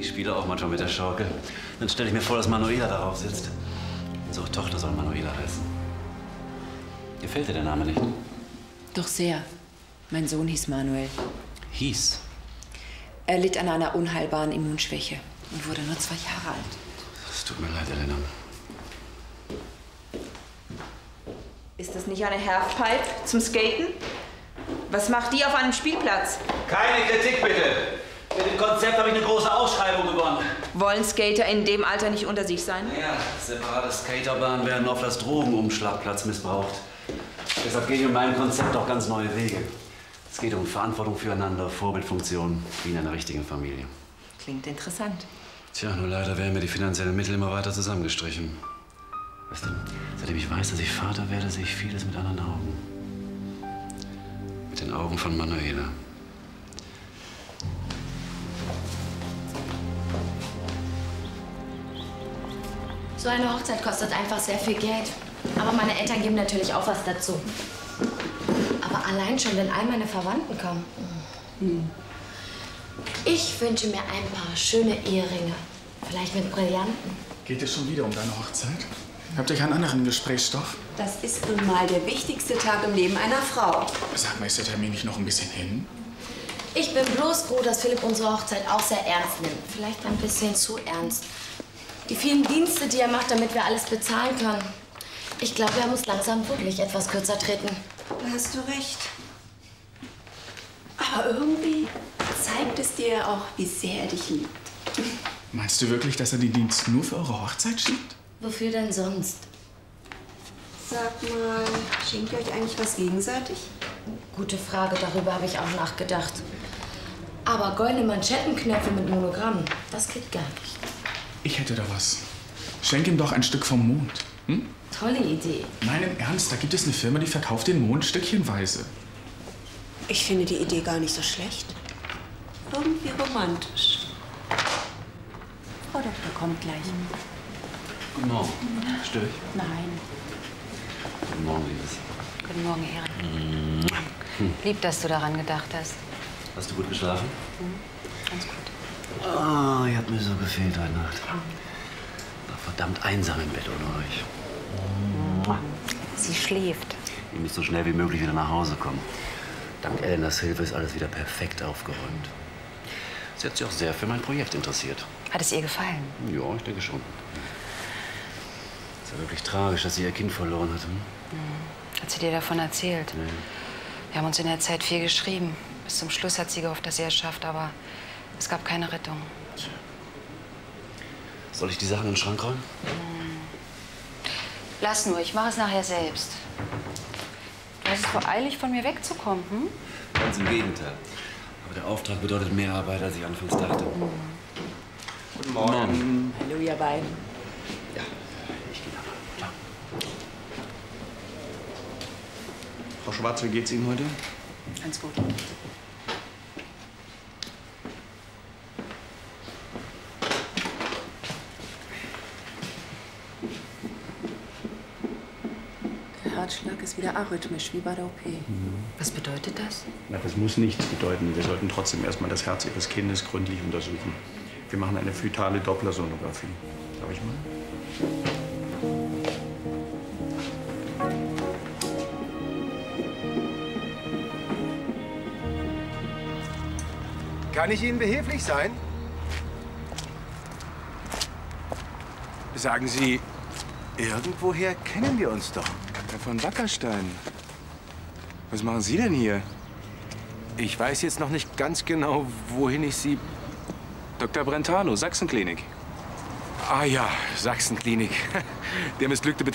Ich spiele auch manchmal mit der Schaukel. Dann stelle ich mir vor, dass Manuela darauf sitzt. Unsere Tochter soll Manuela heißen. Gefällt dir der Name nicht? Doch sehr. Mein Sohn hieß Manuel. Hieß? Er litt an einer unheilbaren Immunschwäche und wurde nur 2 Jahre alt. Es tut mir leid, Elena. Ist das nicht eine Halfpipe zum Skaten? Was macht die auf einem Spielplatz? Keine Kritik, bitte! Mit dem Konzept habe ich eine große Ausschreibung gewonnen. Wollen Skater in dem Alter nicht unter sich sein? Ja, separate Skaterbahnen werden oft als Drogenumschlagplatz missbraucht. Deshalb gehen wir in meinem Konzept auch ganz neue Wege. Es geht um Verantwortung füreinander, Vorbildfunktion, wie in einer richtigen Familie. Klingt interessant. Tja, nur leider werden mir die finanziellen Mittel immer weiter zusammengestrichen. Weißt du, seitdem ich weiß, dass ich Vater werde, sehe ich vieles mit anderen Augen. Mit den Augen von Manuela. So eine Hochzeit kostet einfach sehr viel Geld. Aber meine Eltern geben natürlich auch was dazu. Aber allein schon, wenn all meine Verwandten kommen. Ich wünsche mir ein paar schöne Eheringe. Vielleicht mit Brillanten. Geht es schon wieder um deine Hochzeit? Habt ihr keinen anderen Gesprächsstoff? Das ist nun mal der wichtigste Tag im Leben einer Frau. Sag mal, ist der Termin nicht noch ein bisschen hin? Ich bin bloß froh, dass Philipp unsere Hochzeit auch sehr ernst nimmt. Vielleicht ein bisschen zu ernst. Die vielen Dienste, die er macht, damit wir alles bezahlen können. Ich glaube, er muss langsam wirklich etwas kürzer treten. Da hast du recht. Aber irgendwie zeigt es dir auch, wie sehr er dich liebt. Meinst du wirklich, dass er den Dienst nur für eure Hochzeit schiebt? Wofür denn sonst? Sag mal, schenkt ihr euch eigentlich was gegenseitig? Gute Frage, darüber habe ich auch nachgedacht. Aber goldene Manschettenknöpfe mit Monogramm, das geht gar nicht. Ich hätte da was. Schenk ihm doch ein Stück vom Mond. Hm? Tolle Idee. Nein, im Ernst, da gibt es eine Firma, die verkauft den Mond stückchenweise. Ich finde die Idee gar nicht so schlecht. Irgendwie romantisch. Frau Doktor kommt gleich. Guten Morgen. Störe ich? Nein. Guten Morgen, Liebes. Guten Morgen, Erik. Lieb, dass du daran gedacht hast. Hast du gut geschlafen? Ganz gut. Oh, ihr habt mir so gefehlt heute Nacht. War verdammt einsam im Bett ohne euch. Sie schläft. Ihr müsst so schnell wie möglich wieder nach Hause kommen. Dank Elenas Hilfe ist alles wieder perfekt aufgeräumt. Sie hat sich auch sehr für mein Projekt interessiert. Hat es ihr gefallen? Ja, ich denke schon. Es ist ja wirklich tragisch, dass sie ihr Kind verloren hat. Hat sie dir davon erzählt? Nee. Wir haben uns in der Zeit viel geschrieben. Bis zum Schluss hat sie gehofft, dass sie es schafft, aber es gab keine Rettung. Tja. Soll ich die Sachen in den Schrank räumen? Lass nur, ich mache es nachher selbst. Du hast es vor eilig, von mir wegzukommen, hm? Ganz im Gegenteil. Aber der Auftrag bedeutet mehr Arbeit, als ich anfangs dachte. Guten Morgen. Hallo, ihr beiden. Ja, ich gehe nach. Ja. Frau Schwarz, wie geht's Ihnen heute? Ganz gut. Der Herzschlag ist wieder arrhythmisch, wie bei der OP. Was bedeutet das? Na, das muss nichts bedeuten. Wir sollten trotzdem erstmal das Herz Ihres Kindes gründlich untersuchen. Wir machen eine fötale Dopplersonographie. Darf ich mal? Kann ich Ihnen behilflich sein? Sagen Sie, irgendwoher kennen wir uns doch. Herr von Wackerstein. Was machen Sie denn hier? Ich weiß jetzt noch nicht ganz genau, wohin ich Sie... Dr. Brentano, Sachsenklinik. Ah ja, Sachsenklinik. Der missglückte